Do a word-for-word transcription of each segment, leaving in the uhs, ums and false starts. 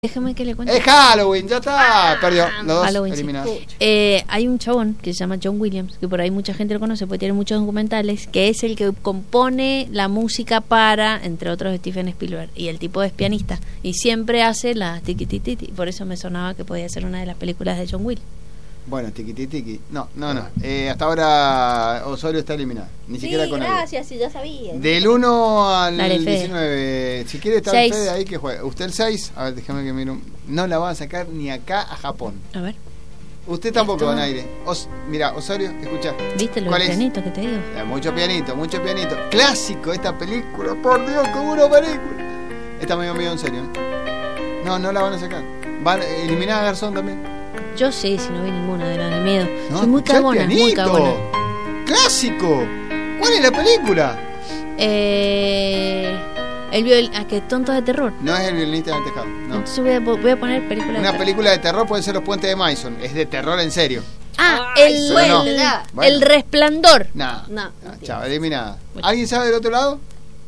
Déjame que le cuente. Es Halloween, ya está. Perdió. Los dos Halloween, eliminados. sí. Eh, hay un chabón que se llama John Williams, que por ahí mucha gente lo conoce porque tiene muchos documentales, que es el que compone la música para, entre otros, Steven Spielberg. Y el tipo es pianista. Y siempre hace la tiki tiki tiki. Por eso me sonaba que podía ser una de las películas de John Williams. Bueno, tiki tiki tiki. No, no, no. Eh, hasta ahora Osorio está eliminado. Ni Sí, siquiera con gracias, sí, ya sabía. él. Del uno al Dale, Fede. diecinueve. Si quiere estar Seis. Fede ahí que juegue. Usted el seis. A ver, déjame que mire. un- No la van a sacar ni acá a Japón. A ver, Usted tampoco, Esto- Don Aire. Os, mira, Osorio, escucha. ¿viste lo ¿Cuál del es? pianito que te digo? Eh, Mucho pianito, mucho pianito. Clásico esta película, por Dios, como una película. Esta medio mío en serio. ¿eh? No, no la van a sacar. Van a eliminar a Garzón también. Yo sí, si no vi ninguna de las de miedo. No, Soy muy escuchá el cagona, muy pianito. cagona. Clásico. ¿Cuál es la película? Eh, el viol... ah, que tonto de terror. No es El violinista del tejado. No. Entonces voy a, voy a poner película de Una terror. película de terror puede ser Los Puentes de Madison. Es de terror en serio. Ah, Ay, el, suena. el, Bueno. el Resplandor. Nada. No, Ah, mentira. chao, eliminada. Bueno. ¿Alguien sabe del otro lado?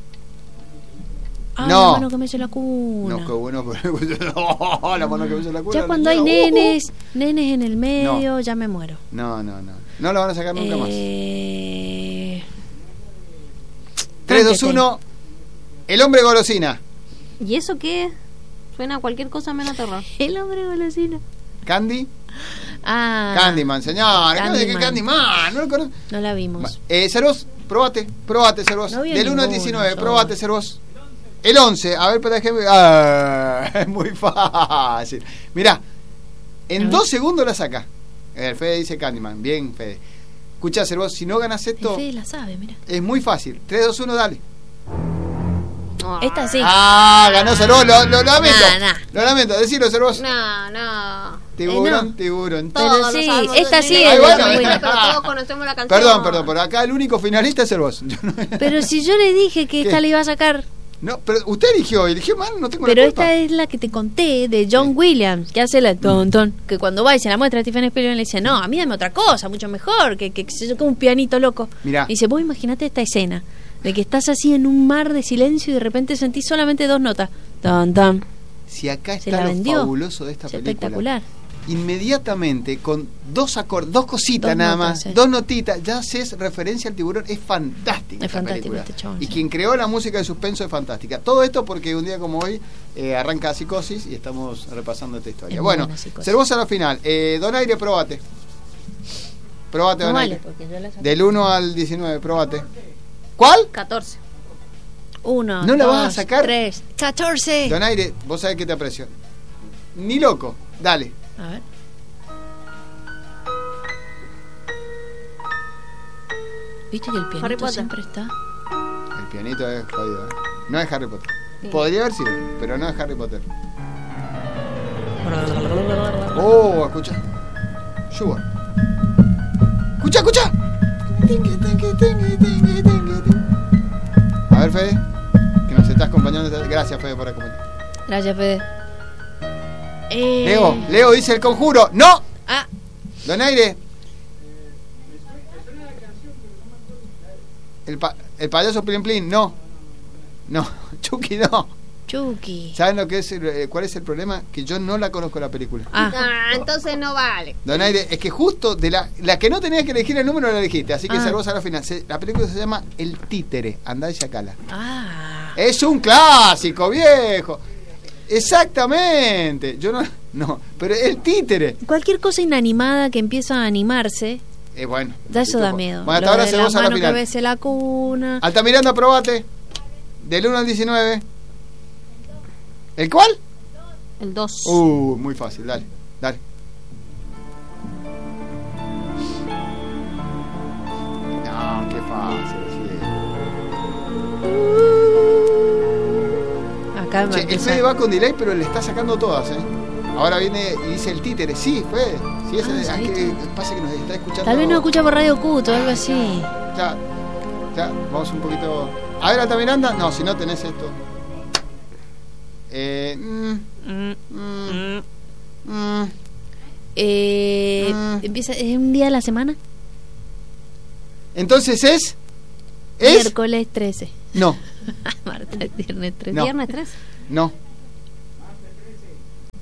Ah, No. la mano que me hizo la cuna. No, qué bueno. No, la mano que me hizo la cuna. Ya cuando hay Uh, uh, uh. nenes, nenes en el medio, ya me muero. No, no, no. No la van a sacar nunca más. Eh... tres, dos, Frankenstein. uno. El hombre golosina. ¿Y eso qué? Suena a cualquier cosa menos terror. El hombre golosina. Candy. Ah, Candyman, señor. Candyman. Candyman. No lo conozco. no la vimos. Eh, Cervos, probate. Probate, Cervos. No vi Del uno al ninguno, diecinueve, yo. probate, Cervos. El once, a ver, para que... Ah, es muy fácil. Mirá, en A dos ver. segundos la saca. El Fede dice Candyman. Bien, Fede. Escuchá, Cervos, si no ganas El esto, Fede la sabe, mira. es muy fácil. tres, dos, uno, dale. Esta sí. Ah, ganó Cervos, lo, lo lamento. Nah, nah. Lo lamento, decilo, Cervos. No, no. Tiburón, Eh, no. tiburón. Pero Todos sí, lo sabemos, esta sí, sí sí, es de pero John Williams. todos conocemos la canción. Perdón, perdón, pero acá el único finalista es Cervos. Yo no, Pero si yo le dije que ¿Qué? esta la iba a sacar. no, pero usted eligió, eligió mal, no tengo Pero la culpa. esta es la que te conté de John Sí. Williams, que hace la ton ton, que cuando va y se la muestra a Stephen Spielberg le dice, no, a mí dame otra cosa, mucho mejor, que, que, que se yo como un pianito loco. Mirá. Y dice, vos imaginate esta escena, de que estás así en un mar de silencio y de repente sentís solamente dos notas. Tan, tan. Si acá Se está la lo vendió. fabuloso de esta Es película. espectacular. Inmediatamente, con dos acordes, dos cositas Dos nada notas, más, sí. dos notitas, ya haces referencia al tiburón. Es fantástica Es esta fantástico película. este chabón, Y sí. quien creó la música de suspenso es fantástica. Todo esto porque un día como hoy eh, arranca Psicosis y estamos repasando esta historia. Es Bueno, buena Psicosis. Cervosa a la final. Eh, Don Aire, probate. Probate, No Don vale, Aire. porque yo la saqué. Del uno al diecinueve, probate. ¿Cuál? catorce. Uno, ¿No la dos, vas a sacar? tres, catorce. Don Aire, vos sabés que te aprecio. Ni loco. Dale. A ver. ¿Viste que el Harry pianito Potter. siempre está? El pianito es jodido, ¿eh? No es Harry Potter. Sí. Podría haber sido, pero no es Harry Potter. Oh, escucha. Suba. Escucha, escucha. A ver, Fede, que nos está acompañando. Gracias, Fede, por acompañar. Gracias, Fede. Eh... Leo, Leo dice El Conjuro. ¡No! Ah, Don Aire. El, pa el payaso Plin Plin, no. No, Chucky no. Chucky. ¿Saben lo que es el- eh, cuál es el problema? Que yo no la conozco la película. Ah, Ah, entonces no vale. Don Aire, es que justo de la la que no tenías que elegir el número la elegiste, así que Ah. Cervosa a la final. Se- la película se llama El Títere, andá y sacala. ah. Es un clásico, viejo. Exactamente. Yo no no, pero El Títere. Cualquier cosa inanimada que empieza a animarse, Eh, bueno. da eso da tipo- miedo. Bueno, hasta Lo ahora de la Cervosa a la mano que final. bese la cuna. Altamiranda, probate. Del uno al diecinueve. ¿El cuál? El dos. Uh, muy fácil, dale, dale. No, qué fácil, sí. Acá me Che, el empieza- Fede va con delay, pero le está sacando todas, ¿eh? Ahora viene y dice El Títere. Sí, Fede. Sí, ese, Ah, es ¿sabiste? que pasa que nos está escuchando. Tal vez no escucha por Radio Cut o algo así. Ya, ya, vamos un poquito. A ver, Altamiranda. No, si no tenés esto. Eh. Mm, Mm, mm, mm. mm. Eh, Mm. empieza, ¿es un día de la semana? Entonces es. ¿Es? Miércoles trece. No, Martes, viernes trece. No. Viernes tres. no.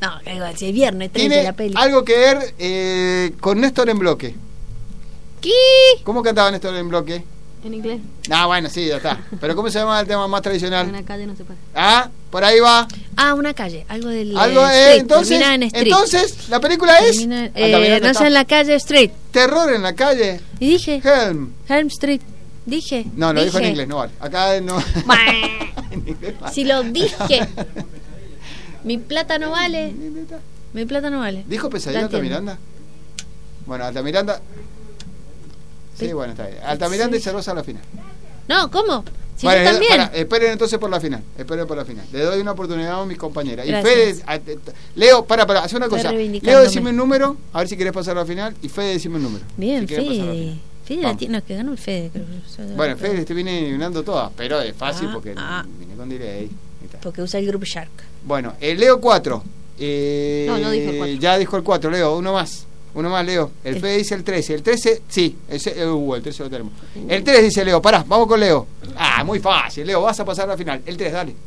No, que igual, si es viernes trece Tiene la peli. algo que ver eh, con Néstor en bloque. ¿Qué? ¿Cómo cantaba Néstor en bloque? En inglés. Ah, bueno, sí, ya está. Pero ¿cómo se llama el tema más En tradicional? una calle no se puede. Ah, por ahí va. Ah, una calle, algo del Algo, eh, eh, street, entonces, termina en street. entonces, la película es Termina- Hasta eh, mirando no está. sé, en la calle Street. Terror en la calle. Y dije, Helm. Helm Street. Dije. No, lo dijo en dije. inglés, no vale. Acá no. En inglés vale. Si lo dije. Mi plata no vale. Mi plata no vale. ¿Dijo pesadilla La Altamiranda? Bueno, Altamiranda. Sí, Pe- bueno, está bien. Altamiranda y sí. Cerrosa a la final. No, ¿cómo? Si Bueno, yo también. para, esperen entonces por la final. Esperen por la final. Le doy una oportunidad a mis compañeras. Y Gracias. Fede, a- te- te- Leo, para, para, hace una Estoy cosa. reivindicándome. Leo, decime un número, a ver si querés pasar a la final. Y Fede, decime un número. Bien, si querés pasar a la Fede. final. Fede la Vamos. tiene. No, es que ganó el Fede, creo. Bueno, Fede te viene eliminando todas, pero es fácil Ah, porque ah. viene con delay. Ahí está. Porque usa el Group Shark. Bueno, el Leo cuatro. Eh, No, no dijo el cuatro. Ya dijo el cuatro, Leo, uno más. Uno más, Leo. El El- Fede dice el trece. El trece, sí. Ese, uh, el trece lo tenemos. El tres dice Leo. Pará, vamos con Leo. Ah, muy fácil, Leo. Vas a pasar a la final. El tres, dale.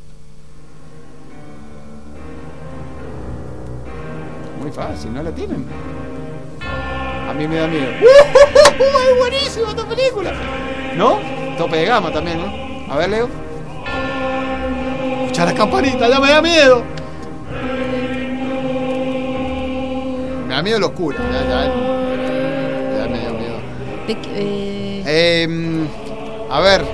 Muy fácil, ¿no la tienen? A mí me da miedo. ¡Uh! ¡Es buenísima esta película! ¿No? Tope de gama también, ¿no? A ver, Leo. Escucha la campanita, ya me da miedo. Me da miedo lo oscuro. Ya, ya, ya me dio miedo. De que, eh, Eh, a ver,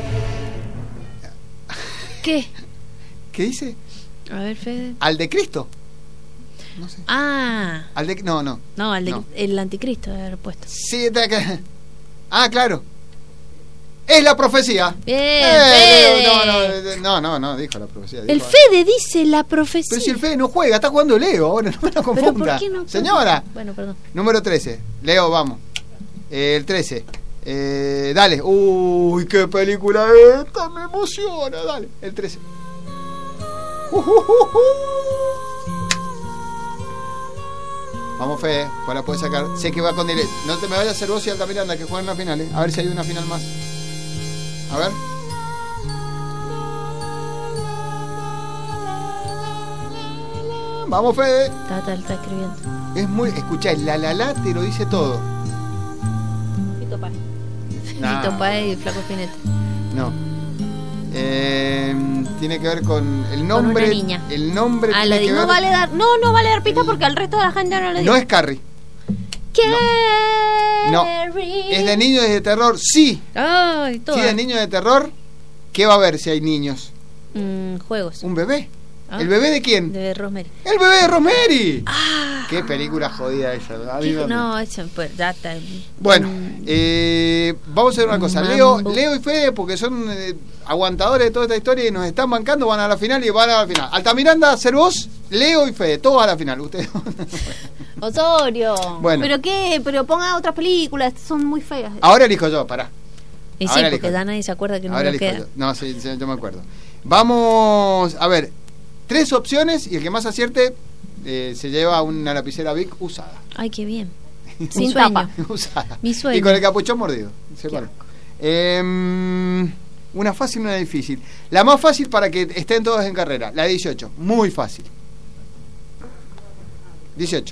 ¿Qué? ¿qué dice? A ver, Fede. ¿Al de Cristo? No sé. Ah, ¿Al de No, no. no, al de, No. el anticristo de haber puesto. Sí, está acá. Ah, claro. Es la profecía. Bien, Eh, Fede. no, no, no, no, no, dijo la profecía. El dijo- Fede dice la profecía. Pero si el Fede no juega, está jugando Leo ahora, no me lo ¿Pero confunda. por qué no? Señora. Bueno, perdón. Número trece. Leo, vamos. Eh, el trece. Eh, dale. Uy, qué película esta, me emociona. Dale, el trece. Uh, uh, uh, uh. Vamos, Fede, pues la puedes sacar. Sé que va con delay. No te me vayas a hacer vos y Altamiranda que juegan las finales. A ver si hay una final más. A ver. Vamos, Fede. Tata está escribiendo. Es muy. Escuchá, el la la la te lo dice todo. Fito Páez. Nah. Fito Páez y Flaco Spinetta. No. Eh, tiene que ver con el nombre. una niña. El nombre Ah, tiene lo que digo. ver. No vale dar, no, no vale dar pista porque al resto de la gente no le digo. No es Carrie. No. Es de niños y de terror. Sí. Ay, todo. Sí, de niños de terror. ¿Qué va a haber si hay niños? Mm, juegos. ¿Un bebé? Ah. ¿El bebé de quién? De Rosemary. ¡El bebé de Rosemary! Ah. Qué película jodida esa. a mí ¿Qué? me- No, eso pues, ya está. Bueno, Mm, eh, vamos a hacer una cosa. Mambo. Leo, Leo y Fede, porque son eh, aguantadores de toda esta historia y nos están bancando, van a la final y van a la final. Altamiranda, ser vos, Leo y Fede, todos a la final. Ustedes. Osorio. Bueno. ¿Pero qué? Pero ponga otras películas, son muy feas. Ahora elijo yo, pará. Y sí, Ahora porque elijo. ya nadie se acuerda que no Ahora nos elijo queda. yo. No, sí, sí, yo me acuerdo. Vamos a ver, tres opciones y el que más acierte eh, se lleva una lapicera Bic usada. Ay, qué bien. Sin Sin tapa. sueño. usada. Mi sueño. Y con el capuchón mordido. Qué Separo. Eh, una fácil y una difícil. La más fácil para que estén todos en carrera, la de dieciocho. Muy fácil. dieciocho.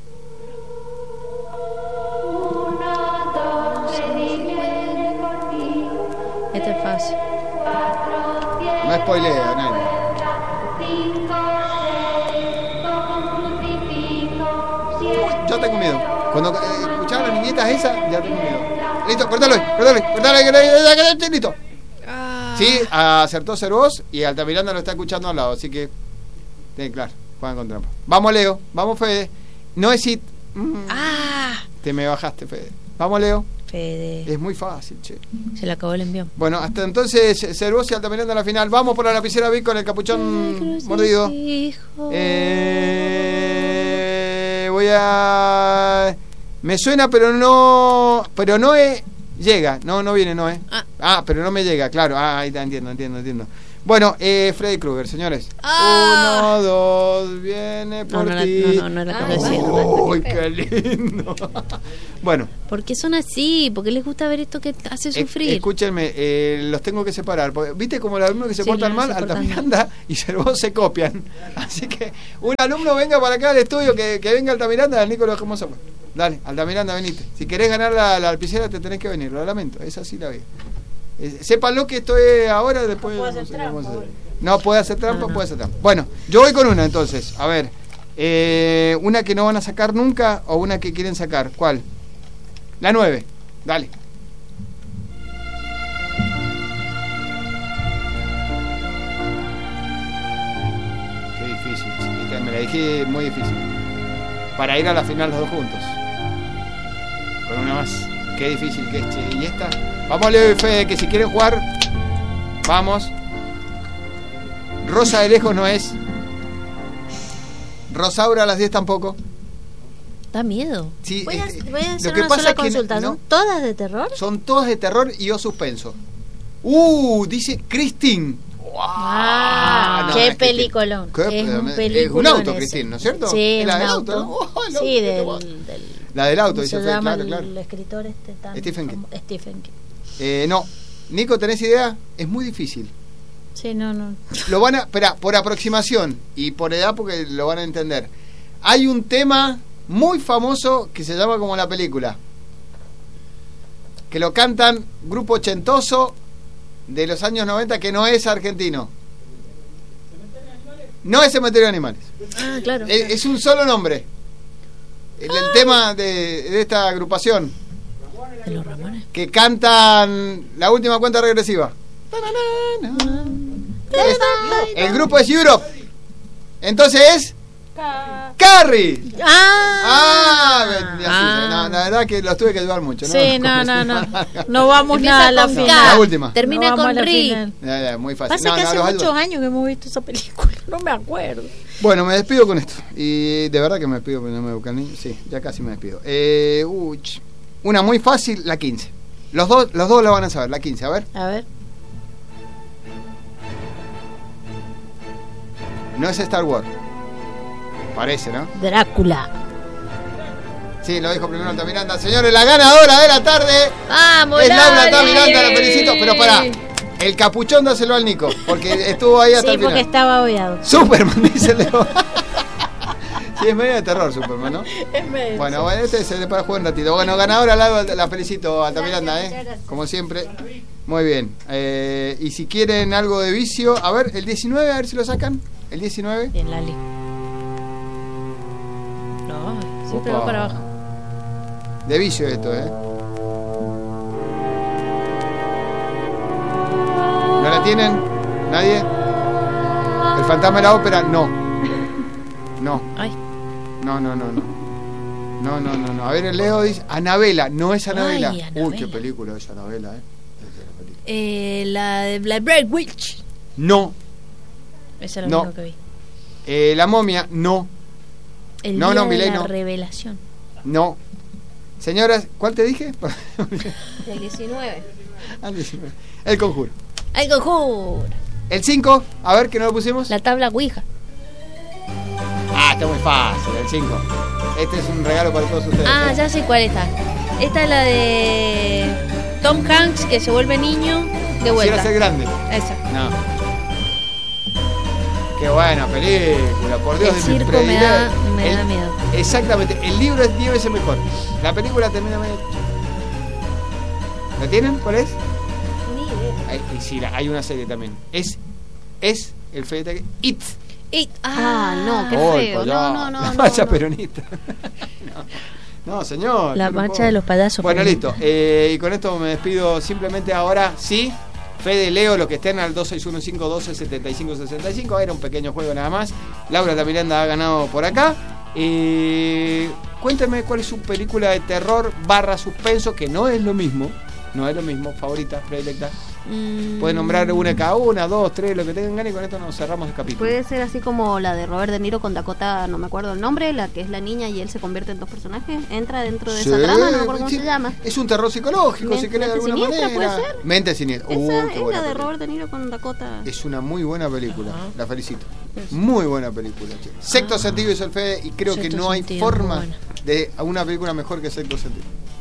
Este es fácil. No spoileo, nadie. Uy, yo tengo miedo. Cuando eh, escuchaba a las niñetas esas, ya tengo miedo. Listo, cortalo ahí, cortalo ahí, cortalo ahí, cortalo ahí, cortalo ahí, listo. Sí, acertó Cervos y Altamiranda lo está escuchando al lado, así que ten claro, juegan con trampa. Vamos, Leo, vamos, Fede. No es it. Mm, Ah, te me bajaste, Fede. Vamos, Leo. Fede. Es muy fácil, che. Se le acabó el envión. Bueno, hasta entonces, Cervos y Altamiranda a la final. Vamos por la lapicera Vic con el capuchón mordido. Hijo. Eh, voy a. Me suena, pero no. Pero no es. Llega, no, no viene, no, ¿eh? Ah. Ah, pero no me llega, claro. Ah, ahí está, entiendo, entiendo, entiendo. Bueno, eh, Freddy Krueger, señores. Ah. Uno, dos, viene por No, no, la- ti. no, no, no era Ay, conocida. Uy, qué lindo. Bueno. ¿Por qué son así? ¿Por qué les gusta ver esto que hace sufrir? Escúchenme, eh, los tengo que separar. Porque, ¿viste como los alumnos que se Sí, portan no, mal? se portan Altamiranda y Cervos se copian. Así que un alumno venga para acá al estudio, que, que venga Altamiranda, al Nicolás, ¿cómo se llama? Dale, Altamiranda, venite. Si querés ganar la, la alpicera, te tenés que venir, lo lamento. Es así la vida. Eh, sépanlo que esto es ahora, después... No puede hacer no sé trampa, cómo se hace. hoy. No puede hacer trampa, No, no. puede hacer trampa. Bueno, yo voy con una entonces. A ver, eh, una que no van a sacar nunca o una que quieren sacar. ¿Cuál? La nueve. Dale. Qué difícil. Esta me la dije muy difícil. Para ir a la final los dos juntos. Con una más. Qué difícil que es, che. ¿Y esta? Vamos, Leo y Fede, que si quieren jugar, vamos. Rosa de lejos no es. Rosaura a las diez tampoco. Da miedo. Sí, Voy a, eh, voy a lo hacer que una pasa sola es que consulta. no- ¿Son todas de terror? son todas de terror y o suspenso. Uh, dice Christine. Ah, no, qué es que- peliculón. ¿Qué? Es un Es peliculón un auto, ese. Christine, ¿no es cierto? Sí, Es la un del auto. auto, ¿no? Oh, el Sí, auto, qué del, guay. del... La del auto, ¿cómo dice se Fede, llama claro, el claro. escritor este tan Stephen King. famo- Stephen King. Eh, no. Nico, ¿tenés idea? Es muy difícil. Sí, no, no. Lo van a, espera, por aproximación y por edad porque lo van a entender. Hay un tema muy famoso que se llama como la película. Que lo cantan grupo ochentoso de los años noventa que no es argentino. No es Cementerio de Animales. Ah, claro. Es, es un solo nombre. El, el tema de, de esta agrupación De los Ramones. que cantan la última cuenta regresiva. Es- el grupo es Europe. Entonces es Carrie. Ah, Ah, así, Ah. no, la verdad que los tuve que ayudar mucho. ¿no? sí, no, no, no. No vamos Empieza nada a la con final. K, La última. termina No vamos a con la Ri. final. Ya, ya, muy fácil. Pasa No, que no, hace los muchos ayudo. años que hemos visto esa película. No me acuerdo. Bueno, me despido con esto. Y de verdad que me despido, pero no me buscan ni. Sí, ya casi me despido. Eh, uy, ch- una muy fácil, la quince. Los dos, los dos la van a saber, la quince, a ver. A ver. No es Star Wars. Parece, ¿no? Drácula. Sí, lo dijo primero Altamiranda. Señores, la ganadora de la tarde ¡Vamos, es Laura Lali! Altamiranda, la felicito. Pero pará, el capuchón dáselo al Nico, porque estuvo ahí hasta Sí, el porque final. estaba obviado. Superman, dice Leo. Sí, es medio de terror Superman, ¿no? Es medio. Bueno, bueno, este se le para jugar un ratito. Bueno, ganadora, la, la felicito, Altamiranda, Gracias, ¿eh? muchas gracias. Como siempre. Muy bien. Eh, y si quieren algo de vicio, a ver, el diecinueve, a ver si lo sacan. El diecinueve. Bien, Lali. No, siempre Opa. va para abajo. De vicio esto, ¿eh? ¿No la tienen? ¿Nadie? ¿El fantasma de la ópera? No. No, Ay, no, no, no, no. No, no, no, no. A ver, el Leo dice Anabela, no es Anabela. Ay, Uy, Anabela. qué película es Anabela, ¿eh? Esa es la película. eh, la de Black Black Witch. No. Esa es la No. misma que vi. Eh, la momia, no. El No, día no, de Milei, la no. revelación. No. Señoras, ¿cuál te dije? El diecinueve. Ah, diecinueve. El conjuro. ¡Ay, conjuro! El cinco, a ver que no lo pusimos. La tabla Ouija. Ah, está muy fácil, el cinco. Este es un regalo para todos ustedes. Ah, ¿eh? ya sé cuál está. Esta es la de Tom Hanks que se vuelve niño de vuelta. Quisiera ser grande. Esa. No. Qué buena película, por Dios. El de mi circo me da, predilecto. me El- da miedo. Exactamente, el libro es diez veces mejor. La película termina medio. ¿La tienen? ¿Cuál es? Ni idea. Hay, y sí, la- hay una serie también. Es, es el fete It. Y, Ah, no, qué Ay, feo. pa' allá. No, no, no. La no, marcha no. peronista. no. no, señor. La yo no marcha puedo. de los payasos. Bueno, para mí. listo. Eh, y con esto me despido simplemente ahora. Sí, Fede, Leo, lo que estén al dos seis uno cinco uno dos siete cinco seis cinco. Era un pequeño juego nada más. Laura Tamiranda ha ganado por acá. Eh, cuéntame cuál es su película de terror barra suspenso, que no es lo mismo. No es lo mismo. Favorita, predilecta. Mm, Pueden nombrar una cada una, dos, tres, lo que tengan ganas, y con esto nos cerramos el capítulo. Puede ser así como la de Robert De Niro con Dakota, no me acuerdo el nombre, la que es la niña y él se convierte en dos personajes. Entra dentro de Sí, esa trama, no me acuerdo cómo sí, se llama. Es un terror psicológico, Men- si querés de Mente alguna Siniestra, manera. ¿puede ser? Mente siniestra. Esa Uh, qué es buena la de película. Robert De Niro con Dakota. Es una muy buena película. Ajá. La felicito. Muy buena película, che. Sexto Ah. sentido hizo el Fede y creo que Sexto no hay Sentido, forma muy buena. de una película mejor que Sexto sentido.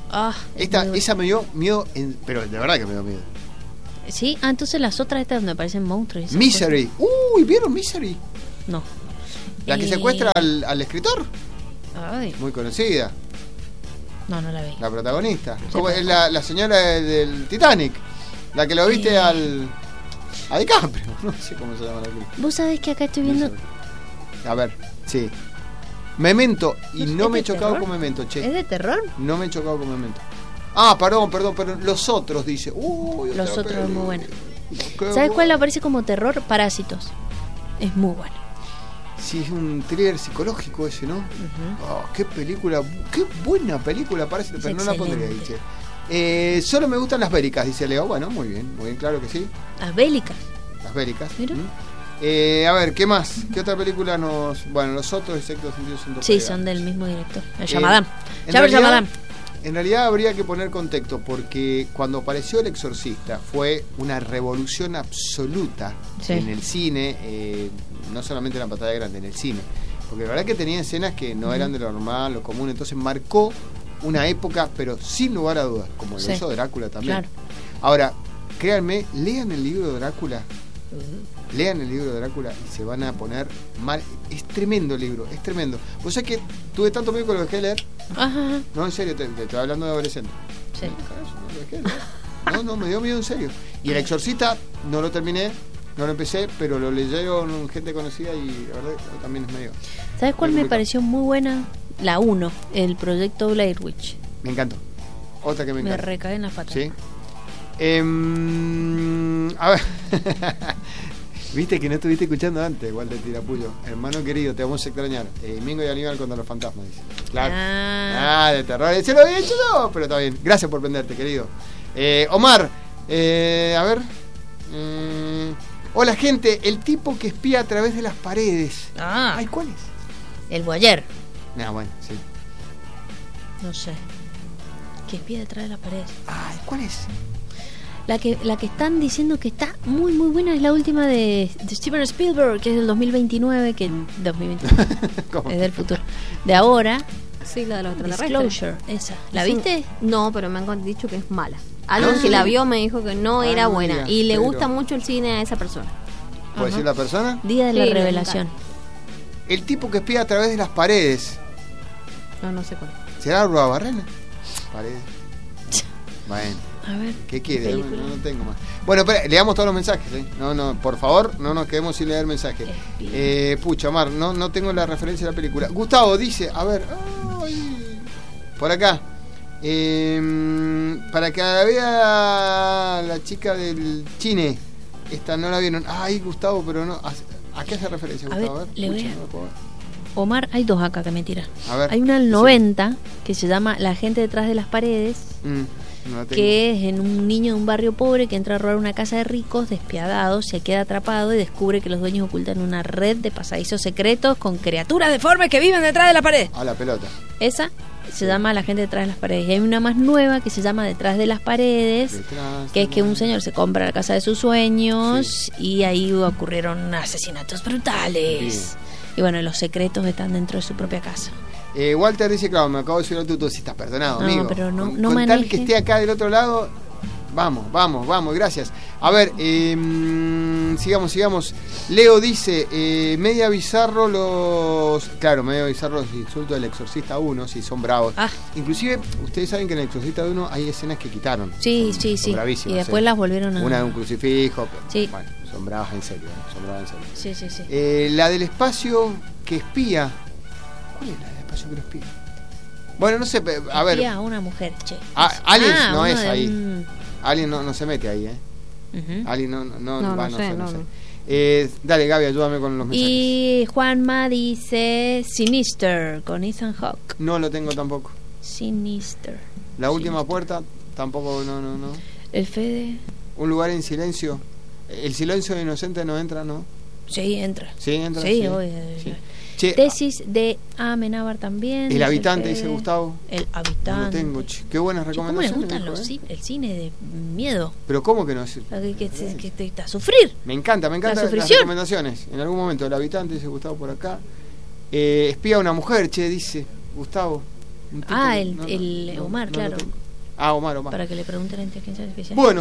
Ah, Esta, esa me dio miedo, en, pero de verdad que me dio miedo. Sí, ah, entonces las otras estas me parecen monstruos. Misery. Uy, ¿vieron Misery? No. La que Eh... secuestra al, al escritor. Ay. Muy conocida. No, no la vi. La protagonista. Sí, Como pero... es la, la señora del Titanic. La que lo viste eh... al... a DiCaprio. No sé cómo se llama la película. Vos sabés que acá estoy viendo... Misery. A ver, sí. Memento. Y no, ¿Es me he de terror? chocado con Memento, che. ¿Es de terror? No me he chocado con Memento. Ah, perdón, perdón, perdón. Los otros, dice. Uy, Los otros peli. es muy buena. Qué ¿Sabes bueno. cuál aparece como terror? Parásitos. Es muy bueno. Sí, es un thriller psicológico ese, ¿no? Uh-huh. Oh, qué película, qué buena película parece, pero Es no la excelente. pondría, dice. Eh, solo me gustan las bélicas, dice Leo. Bueno, muy bien, muy bien, claro que sí. Las bélicas. Las bélicas. Mira. ¿Mm? Eh, a ver, ¿qué más? ¿Qué otra película nos...? Bueno, los otros Sexto Sentido son dos Sí, pegadas. son del mismo director. El Eh, Yamadán. en Javier realidad- Yamadán. En realidad habría que poner contexto porque cuando apareció El Exorcista fue una revolución absoluta Sí. en el cine, eh, no solamente en la pantalla grande, en el cine. Porque la verdad que tenía escenas que no eran de lo normal, lo común, entonces marcó una época, pero sin lugar a dudas, como lo Sí. hizo Drácula también. Claro. Ahora, créanme, lean el libro de Drácula, lean el libro de Drácula y se van a poner mal. Es tremendo el libro, es tremendo. Vos sabés que tuve tanto miedo que lo dejé de leer. Ajá. No, en serio, te, te estoy hablando de adolescente. Sí. No, lo dejé de leer. No, no, me dio miedo en serio. Y El Exorcista no lo terminé, no lo empecé, pero lo leyeron gente conocida y la verdad que también es medio... ¿Sabes cuál medio me complicado. pareció muy buena? La uno, el proyecto Blair Witch. Me encantó. Otra que me Me encanta. recagué en las patas. ¿Sí? Em, a ver. Viste que no estuviste escuchando antes, igual de Tirapullo. Hermano querido, te vamos a extrañar. Eh, Mingo y Aníbal contra los fantasmas, dice. Claro. Ah. Ah, de terror. Se lo había hecho yo, pero está bien. Gracias por prenderte, querido. Eh, Omar, eh, a ver. Eh, hola, gente. El tipo que espía a través de las paredes. Ah, Ay, ¿cuál es? el Boyer. Ah, bueno, sí. No sé. Que espía detrás de la pared. Ay, ¿cuál es? La que, la que están diciendo que está muy muy buena es la última de, de Steven Spielberg, que es del dos mil veintinueve, que dos mil veintinueve ¿Cómo? es del futuro. De ahora, Sí, la de los extraterrestres. Disclosure, esa. ¿La Sí. viste? No, pero me han dicho que es mala. Alguien Ah, que sí. la vio me dijo que no Ah, era no buena. digas, Y le pero- gusta mucho el cine a esa persona. ¿Puede Ajá. decir la persona? Día de Sí, la le revelación. El tipo que espía a través de las paredes. No, no sé cuál. ¿Será Barrena? Paredes. Bueno, A ver. ¿qué quiere? No, película? no tengo más. Bueno, espera, leamos todos los mensajes. ¿eh? No, no, por favor, no nos quedemos sin leer mensajes. Espía. Eh, pucha, Mar, no, no tengo la referencia de la película. Gustavo dice, a ver, ay, por acá. Eh, para que la vea la chica del cine. Esta no la vieron. Ay, Gustavo, pero no. ¿A, a qué hace referencia, A Gustavo? ver, A ver, le voy pucha, a- no la puedo ver. Omar, hay dos acá que me tiran. A ver. Hay una del sí. noventa que se llama La gente detrás de las paredes, Mm, no la tengo. que es en un niño de un barrio pobre que entra a robar una casa de ricos, despiadado, se queda atrapado y descubre que los dueños ocultan una red de pasadizos secretos con criaturas deformes que viven detrás de la pared. A la pelota. Esa se llama La gente detrás de las paredes. Y hay una más nueva que se llama Detrás de las paredes, Detrás que es de que la- un señor se compra la casa de sus sueños y ahí ocurrieron asesinatos brutales. Bien. Y bueno, los secretos están dentro de su propia casa. Eh, Walter dice, claro, me acabo de subir al tuto, si estás perdonado, No, amigo. pero no- con, no con tal maneje. que esté acá del otro lado, vamos, vamos, vamos, gracias. A ver, eh, mm, sigamos, sigamos. Leo dice, eh, media bizarro los... Claro, media bizarro los insultos del Exorcista uno, si son bravos. Ah. Inclusive, ustedes saben que en el Exorcista uno hay escenas que quitaron. Sí, Son- sí, son sí. bravísimas, Y después eh. las volvieron a... Una de un crucifijo, pero, Sí. bueno, son bravas en serio, eh, son bravas en serio. Sí, sí, sí. Eh, la del espacio que espía. ¿Cuál es la del espacio que lo espía? Bueno, no sé, pe- a ver. Espía a una mujer, che. Ah, Aliens Ah, no uno es de ahí. un- Alguien no, no se mete ahí, ¿eh? Ujú. Alguien no, no, no, No, va, no no sé, sé, no no, sé. no. Eh, dale, Gaby, ayúdame con los mensajes. Y Juanma dice Sinister con Ethan Hawke. No lo tengo tampoco. Sinister. La última Sinister. puerta, tampoco, no, no, no. El Fede. Un lugar en silencio. El silencio inocente no entra, ¿no? Sí, entra. Sí, entra. Sí, sí. obvio. Sí. Che, Tesis de Amenábar también. El dice habitante, Fede. dice Gustavo. El No habitante. lo tengo, che. Qué buenas Che, ¿cómo les recomendaciones. gustan dijo, los ¿eh? ci- el cine de miedo? Pero ¿cómo que no es? La que, que, que, que te- te- a sufrir. Me encanta, me encanta La las sufrición. recomendaciones. En algún momento, el habitante, dice Gustavo por acá. Eh, espía a una mujer, che, dice Gustavo. Un tipo Ah, que- el, no, no, el no, Omar, no claro. lo tengo. Ah, Omar, Omar. Para que le pregunten a la inteligencia artificial. Bueno,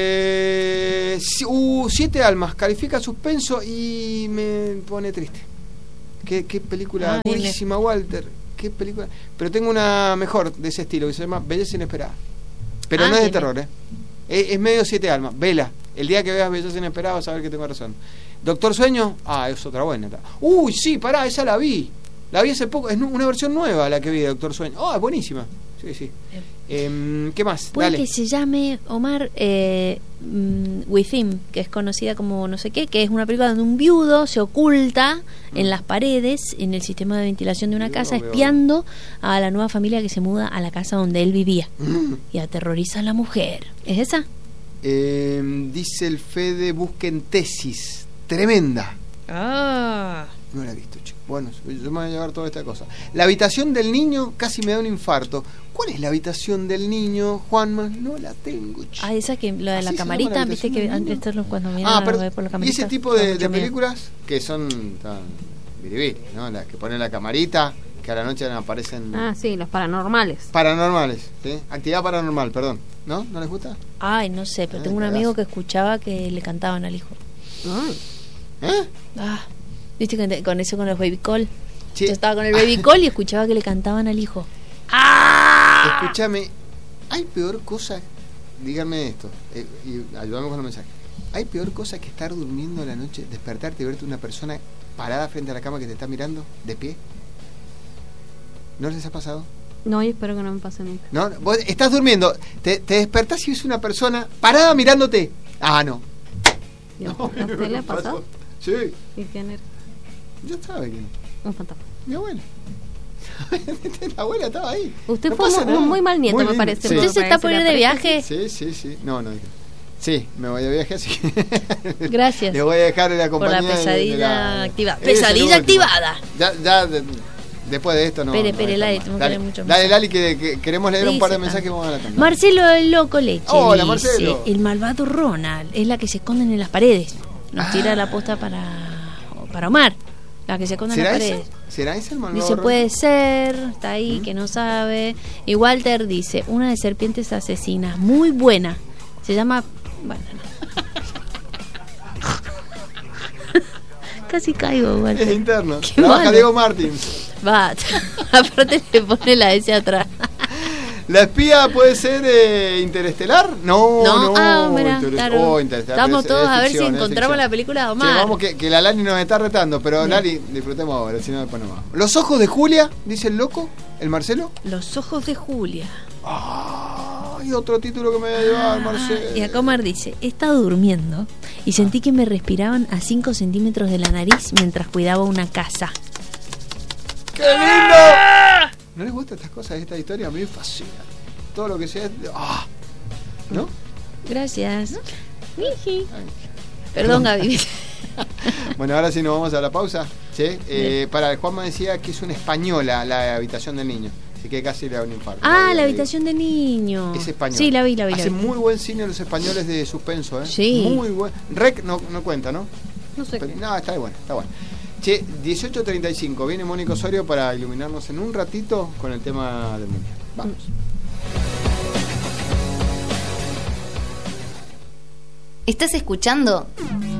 eh, si- uh, Siete Almas, califica suspenso y me pone triste. Qué, qué película Ah, bien, buenísima, Walter. Qué película. Pero tengo una mejor de ese estilo que se llama Belleza Inesperada. Pero Ah, no es de bien, terror, ¿eh? Es, es medio Siete Almas. Vela. El día que veas Belleza Inesperada vas a ver que tengo razón. Doctor Sueño, ah, es otra buena. Uy, sí, pará, esa la vi. La vi hace poco. Es nu- una versión nueva la que vi de Doctor Sueño. Ah, es buenísima. Sí, sí. Eh, ¿Qué más? Puede Dale. que se llame, Omar, eh, mm, Within, que es conocida como no sé qué, que es una película donde un viudo se oculta en las paredes, en el sistema de ventilación de una Yo casa, lo veo. espiando a la nueva familia que se muda a la casa donde él vivía. Mm. Y aterroriza a la mujer. ¿Es esa? Eh, dice el Fede, busquen tesis. Tremenda. Ah. No la he visto, chico. Bueno, yo me voy a llevar toda esta cosa. La habitación del niño casi me da un infarto. ¿Cuál es la habitación del niño, Juanma? No la tengo, chico. Ah, esa que lo de ¿Así la se camarita, llama la viste habitación que del niño? antes todos cuando miran Ah, a pero, ver por la y camarita. ese tipo da de, mucho de miedo. películas que son tan biribiri, ¿no? Las que ponen la camarita, que a la noche aparecen Ah, sí, los paranormales. paranormales, ¿sí? Actividad paranormal, perdón. ¿No? ¿No les gusta? Ay, no sé, pero Ay, tengo un cagazo. amigo que escuchaba que le cantaban al hijo. ¿Eh? Ah, viste que te- con eso con los baby call. Sí. Yo estaba con el baby call y escuchaba que le cantaban al hijo. Escúchame, ¿hay peor cosa? Díganme esto, eh, y ayúdame con los mensajes. ¿Hay peor cosa que estar durmiendo en la noche, despertarte y verte una persona parada frente a la cama que te está mirando, de pie? ¿No les ha pasado? No, y espero que no me pase nunca. ¿No? Vos estás durmiendo, te, te despertás y ves una persona parada mirándote. Ah, no. Dios, No, ¿a usted le me ha pasado? Sí, ¿Y quién era? yo estaba aquí. Un fantasma. Mi abuela. La abuela estaba ahí. Usted No fue pasa muy, nada. muy mal nieto, Muy me lindo. parece. Sí. ¿Usted se está por ir de viaje? Sí, sí, sí. No, no. Sí, me voy de viaje, así que Gracias. les voy a dejar la Por compañía la de- de pesadilla la- activada. Es el Pesadilla último. activada. Ya, ya de- después de esto no. Espere, no espere, hay Lali, forma. tenemos que Dale, leer muchos dale, mensajes. Lali, que, que queremos leer un par de Dice, mensajes y ah, vamos a la tanda. Marcelo el Loco Leche Hola, dice, Marcelo. el malvado Ronald es la que se esconden en las paredes. Nos Ah. tira la posta para, para Omar. La que se esconde en las ¿Será paredes. ese? ¿Será ese el malvado Dice, Ronald? puede ser, está ahí, ¿Mm? que no sabe. Y Walter dice, una de serpientes asesinas, muy buena. Se llama... Bueno, no. Casi caigo, Es Walter. interno. Qué Trabaja malo. Diego Martins. Va, aparte le pone la S atrás. ¿La espía puede ser eh, interestelar? No, No, no. ah, mira, Interest- claro. oh, interestelar, Estamos pero es- todos es a ver ficción, si es encontramos ficción. la película de Che, Omar. vamos, que, que la Lali nos está retando, pero Bien. Lali, disfrutemos ahora, si no después no vamos. Los ojos de Julia, dice el loco, el Marcelo. Los ojos de Julia. Ay, otro título que me voy a llevar, Marcelo. Y acá Omar dice, he estado durmiendo y sentí que me respiraban a cinco centímetros de la nariz mientras cuidaba una casa. ¡Qué lindo! ¿No les gustan estas cosas, esta historia? A mí me fascina. Todo lo que sea... ¡Ah! ¿No? Gracias. Miji. Perdón, Gaby. Bueno, ahora sí nos vamos a la pausa. ¿Sí? Eh, para el Juanma decía que es una española la habitación del niño. Así que casi le da un infarto. Ah, Había la leído. habitación del niño. Es español. Sí, la vi, la vi. la Hacen vi. muy buen cine los españoles de suspenso, ¿eh? Sí. Muy buen. Rec no, no cuenta, ¿no? No sé Pero- qué. no, está bueno, está bueno. Che, dieciocho treinta y cinco. Viene Mónica Osorio para iluminarnos en un ratito con el tema del mundial. Vamos. ¿Estás escuchando?